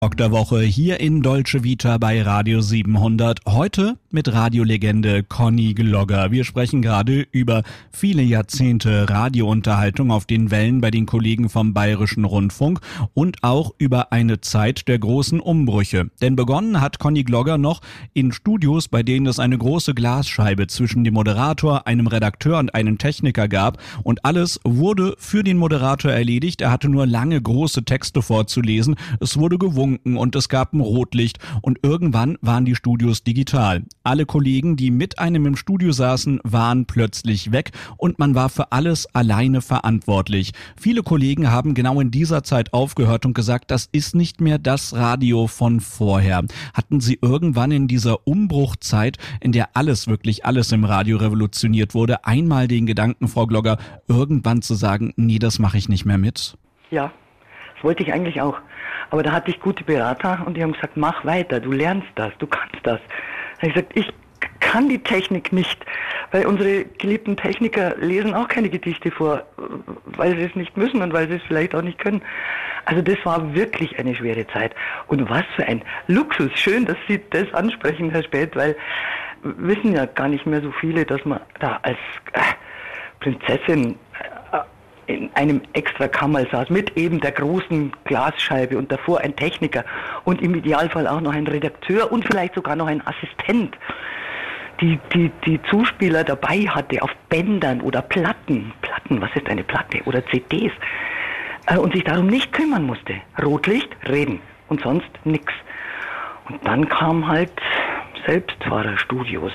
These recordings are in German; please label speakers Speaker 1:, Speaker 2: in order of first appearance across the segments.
Speaker 1: Talk der Woche hier in Dolce Vita bei Radio 700. Heute mit Radiolegende Conny Glogger. Wir sprechen gerade über viele Jahrzehnte Radiounterhaltung auf den Wellen bei den Kollegen vom Bayerischen Rundfunk und auch über eine Zeit der großen Umbrüche. Denn begonnen hat Conny Glogger noch in Studios, bei denen es eine große Glasscheibe zwischen dem Moderator, einem Redakteur und einem Techniker gab. Und alles wurde für den Moderator erledigt. Er hatte nur lange große Texte vorzulesen. Es wurde gewunken und es gab ein Rotlicht und irgendwann waren die Studios digital. Alle Kollegen, die mit einem im Studio saßen, waren plötzlich weg und man war für alles alleine verantwortlich. Viele Kollegen haben genau in dieser Zeit aufgehört und gesagt, das ist nicht mehr das Radio von vorher. Hatten Sie irgendwann in dieser Umbruchzeit, in der wirklich alles im Radio revolutioniert wurde, einmal den Gedanken, Frau Glogger, irgendwann zu sagen, nee, das mache ich nicht mehr mit?
Speaker 2: Ja, das wollte ich eigentlich auch. Aber da hatte ich gute Berater und die haben gesagt, mach weiter, du lernst das, du kannst das. Da habe ich gesagt, ich kann die Technik nicht, weil unsere geliebten Techniker lesen auch keine Gedichte vor, weil sie es nicht müssen und weil sie es vielleicht auch nicht können. Also das war wirklich eine schwere Zeit. Und was für ein Luxus. Schön, dass Sie das ansprechen, Herr Späth, weil wissen ja gar nicht mehr so viele, dass man da als Prinzessin in einem extra Kammer saß, mit eben der großen Glasscheibe und davor ein Techniker und im Idealfall auch noch ein Redakteur und vielleicht sogar noch ein Assistent, die Zuspieler dabei hatte auf Bändern oder Platten, was ist eine Platte, oder CDs, und sich darum nicht kümmern musste. Rotlicht, reden und sonst nix. Und dann kam halt Selbstfahrerstudios.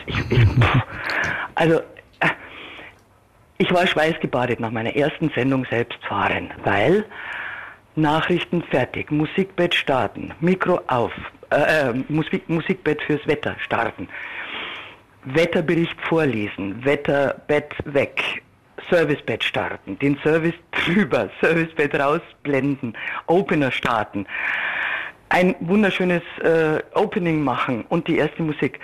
Speaker 2: Ich war schweißgebadet nach meiner ersten Sendung Selbstfahren, weil Nachrichten fertig, Musikbett starten, Mikro auf, Musikbett fürs Wetter starten, Wetterbericht vorlesen, Wetterbett weg, Servicebett starten, den Service drüber, Servicebett rausblenden, Opener starten, ein wunderschönes Opening machen und die erste Musik.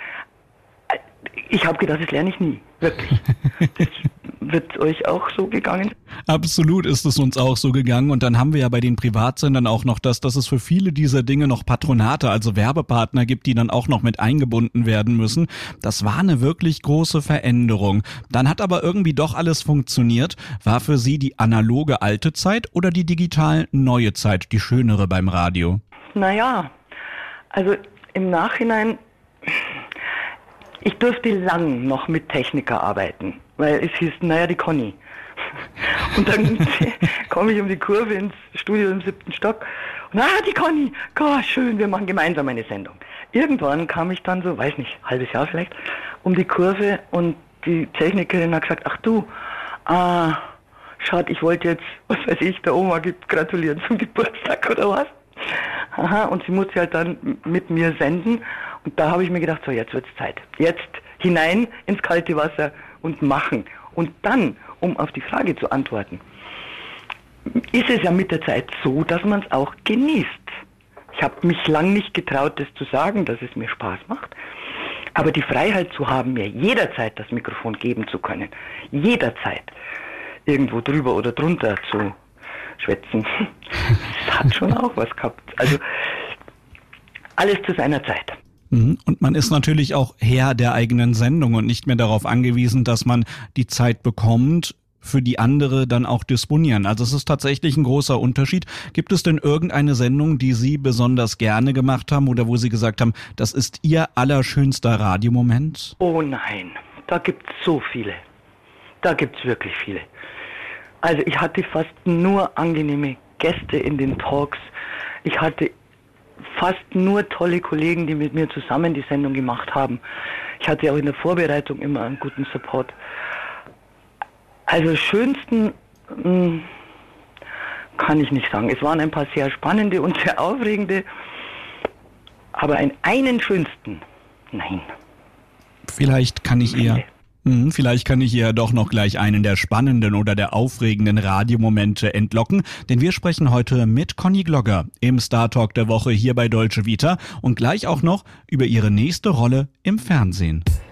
Speaker 2: Ich habe gedacht, das lerne ich nie, wirklich. Das wird euch auch so gegangen?
Speaker 1: Absolut ist es uns auch so gegangen und dann haben wir ja bei den Privatsendern auch noch dass es für viele dieser Dinge noch Patronate, also Werbepartner gibt, die dann auch noch mit eingebunden werden müssen. Das war eine wirklich große Veränderung. Dann hat aber irgendwie doch alles funktioniert. War für Sie die analoge alte Zeit oder die digital neue Zeit die schönere beim Radio?
Speaker 2: Naja, also im Nachhinein, ich durfte lang noch mit Techniker arbeiten, weil es hieß, naja, die Conny. Und dann komme ich um die Kurve ins Studio im 7. Stock und die Conny, schön, wir machen gemeinsam eine Sendung. Irgendwann kam ich dann so, weiß nicht, halbes Jahr vielleicht, um die Kurve und die Technikerin hat gesagt, ach du, schade, ich wollte jetzt, was weiß ich, der Oma gratulieren zum Geburtstag oder was. Aha, und sie musste halt dann mit mir senden. Und da habe ich mir gedacht, so jetzt wird's Zeit. Jetzt hinein ins kalte Wasser und machen. Und dann, um auf die Frage zu antworten, ist es ja mit der Zeit so, dass man es auch genießt. Ich habe mich lang nicht getraut, das zu sagen, dass es mir Spaß macht. Aber die Freiheit zu haben, mir jederzeit das Mikrofon geben zu können, jederzeit irgendwo drüber oder drunter zu schwätzen, das hat schon auch was gehabt. Also alles zu seiner Zeit.
Speaker 1: Und man ist natürlich auch Herr der eigenen Sendung und nicht mehr darauf angewiesen, dass man die Zeit bekommt, für die andere dann auch disponieren. Also es ist tatsächlich ein großer Unterschied. Gibt es denn irgendeine Sendung, die Sie besonders gerne gemacht haben oder wo Sie gesagt haben, das ist Ihr allerschönster Radiomoment?
Speaker 2: Oh nein, da gibt es so viele. Da gibt es wirklich viele. Also ich hatte fast nur angenehme Gäste in den Talks. Ich hatte fast nur tolle Kollegen, die mit mir zusammen die Sendung gemacht haben. Ich hatte auch in der Vorbereitung immer einen guten Support. Also schönsten kann ich nicht sagen. Es waren ein paar sehr spannende und sehr aufregende, aber einen schönsten, nein.
Speaker 1: Vielleicht kann ich ihr doch noch gleich einen der spannenden oder der aufregenden Radiomomente entlocken, denn wir sprechen heute mit Conny Glogger im Star Talk der Woche hier bei Dolce Vita und gleich auch noch über ihre nächste Rolle im Fernsehen.